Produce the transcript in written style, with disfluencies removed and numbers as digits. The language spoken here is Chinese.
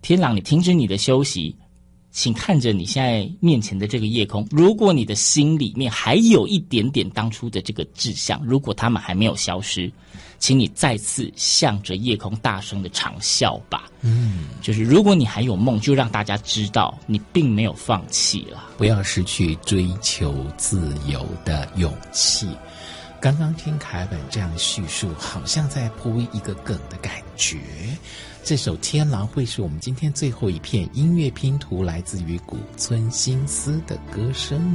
天狼，你停止你的休息，请看着你现在面前的这个夜空，如果你的心里面还有一点点当初的这个志向，如果他们还没有消失，请你再次向着夜空大声的长啸吧。就是如果你还有梦，就让大家知道你并没有放弃了， 不要失去追求自由的勇气。刚刚听凯本这样叙述，好像在铺一个梗的感觉。这首《天狼》会是我们今天最后一片音乐拼图，来自于古村新司的歌声。